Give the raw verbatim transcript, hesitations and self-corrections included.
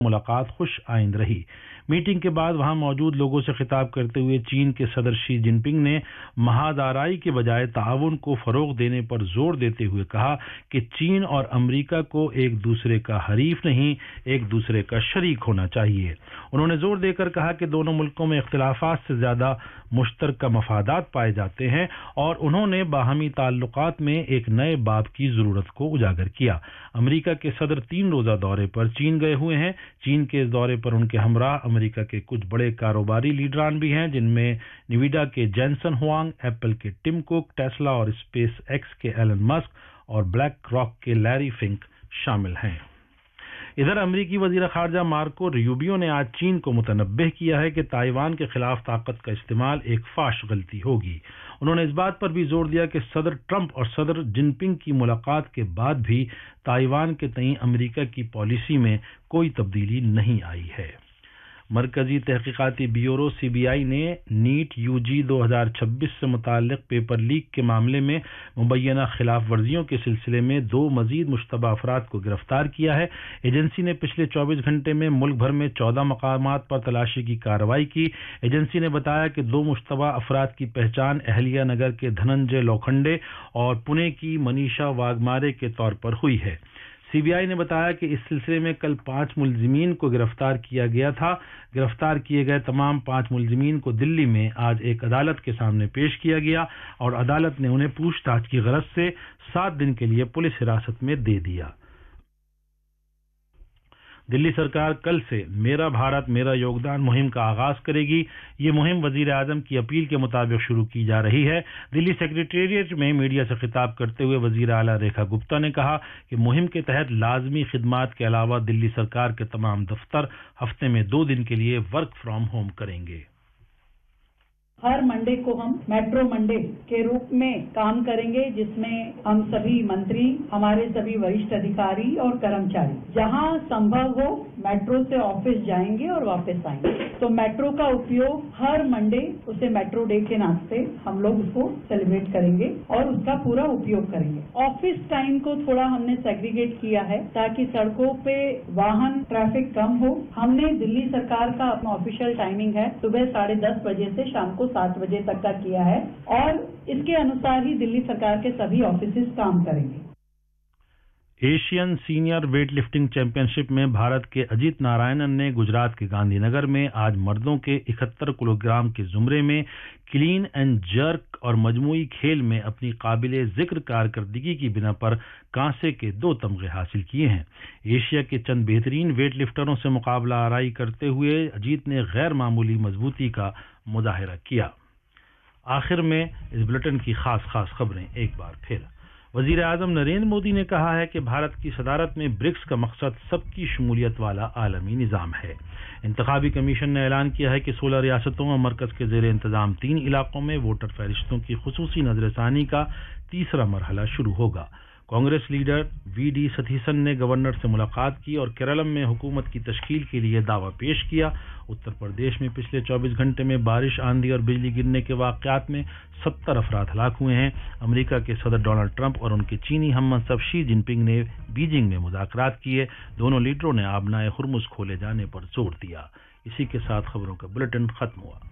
मुलाकात खुश आइंद रही। मीटिंग के बाद वहां मौजूद लोगों से खिताब करते हुए चीन के सदर शी जिनपिंग ने महादाराई के बजाय ताउन को फरोग देने पर जोर देते हुए कहा कि चीन और अमेरिका को एक दूसरे का हरीफ नहीं, एक दूसरे का शरीक होना चाहिए। उन्होंने जोर देकर कहा कि दोनों मुल्कों में इख्तिलाफात से ज्यादा मुश्तरका मफादात पाए जाते हैं और उन्होंने बाहमी ताल्लुकात में एक नए बाब की जरूरत को उजागर किया। अमेरिका के सदर तीन रोजा दौरे पर चीन गए हुए हैं। चीन के इस दौरे पर उनके हमराह अमेरिका के कुछ बड़े कारोबारी लीडरान भी हैं, जिनमें निविडा के जेनसन हुआंग, एप्पल के टिम कुक, टेस्ला और स्पेस एक्स के एलन मस्क और ब्लैक रॉक के लैरी फिंक शामिल हैं। इधर अमरीकी वजीर खारजा मार्को रूबियो ने आज चीन को मुतनब्बह किया है कि ताइवान के खिलाफ ताकत का इस्तेमाल एक फाश गलती होगी। उन्होंने इस बात पर भी जोर दिया कि सदर ट्रंप और सदर जिनपिंग की मुलाकात के बाद भी ताइवान के तईं अमरीका की पॉलिसी में कोई तब्दीली नहीं आई है। मरकजी तहकीकाती ब्यूरो सी बी आई ने नीट यू जी दो हज़ार छब्बीस से मुताल्लिक पेपर लीक के मामले में मुबैना खिलाफ वर्जियों के सिलसिले में दो मजीद मुश्तबा अफराद को गिरफ्तार किया है। एजेंसी ने पिछले चौबीस घंटे में मुल्क भर में चौदह मकामात पर तलाशी की कार्रवाई की। एजेंसी ने बताया कि दो मुश्तबा अफराद की पहचान अहलिया नगर के धनंजय लोखंडे और पुणे की मनीषा वाघमारे के तौर पर हुई है। सीबीआई ने बताया कि इस सिलसिले में कल पांच मुलजिमीन को गिरफ्तार किया गया था। गिरफ्तार किए गए तमाम पांच मुलजिमीन को दिल्ली में आज एक अदालत के सामने पेश किया गया और अदालत ने उन्हें पूछताछ की गरज से सात दिन के लिए पुलिस हिरासत में दे दिया। दिल्ली सरकार कल से मेरा भारत मेरा योगदान मुहिम का आगाज करेगी। ये मुहिम वजीर आजम की अपील के मुताबिक शुरू की जा रही है। दिल्ली सेक्रेटेरिएट में मीडिया से खिताब करते हुए वजीर आला रेखा गुप्ता ने कहा कि मुहिम के तहत लाजमी खिदमात के अलावा दिल्ली सरकार के तमाम दफ्तर हफ्ते में दो दिन के लिए वर्क फ्रॉम होम करेंगे। हर मंडे को हम मेट्रो मंडे के रूप में काम करेंगे, जिसमें हम सभी मंत्री, हमारे सभी वरिष्ठ अधिकारी और कर्मचारी जहां संभव हो मेट्रो से ऑफिस जाएंगे और वापस आएंगे। तो मेट्रो का उपयोग हर मंडे, उसे मेट्रो डे के नाम से हम लोग उसको सेलिब्रेट करेंगे और उसका पूरा उपयोग करेंगे। ऑफिस टाइम को थोड़ा हमने सेग्रीगेट किया है ताकि सड़कों पे वाहन ट्रैफिक कम हो। हमने दिल्ली सरकार का अपना ऑफिशियल टाइमिंग है सुबह साढ़े दस बजे से शाम को सात बजे तक का किया है और इसके अनुसार ही दिल्ली सरकार के सभी ऑफिसेस काम करेंगे। Asian senior weight lifting championship में भारत के अजीत नारायणन ने गुजरात के गांधीनगर में आज मर्दों के इकहत्तर किलोग्राम के जुमरे में क्लीन एंड जर्क और मजमूई खेल में अपनी काबिले जिक्र कारकर्दगी की बिना पर कांसे के दो तमगे हासिल किए हैं। एशिया के चंद बेहतरीन वेट लिफ्टरों से मुकाबला आराई करते हुए अजीत ने गैर मामूली मजबूती का मुजाहिरा किया। आखिर में इस बुलेटिन की खास खास खबरें एक बार फिर। वजीर आजम नरेंद्र मोदी ने कहा है कि भारत की सदारत में ब्रिक्स का मकसद सबकी शमूलियत वाला आलमी निज़ाम है। इंतखाबी कमीशन ने ऐलान किया है कि सोलह रियासतों और मरकज के जेर इंतजाम तीन इलाकों में वोटर फहरिस्तों की खुसूसी नजरसानी का तीसरा मरहला शुरू होगा। Congress leader we D Satheesan ने गवर्नर से मुलाकात की और केरलम में हुकूमत की तश्कील के लिए दावा पेश किया। उत्तर प्रदेश में पिछले चौबीस घंटे में बारिश, आंधी और बिजली गिरने के वाकयात में सत्तर अफराद हलाक हुए हैं। अमेरिका के सदर डोनाल्ड ट्रंप और उनके चीनी हममंसब शी जिनपिंग ने बीजिंग में मुज़ाकरात किए। दोनों लीडरों ने आबनाए हुर्मुज़ खोले जाने पर जोर दिया। इसी के साथ खबरों का बुलेटिन खत्म हुआ।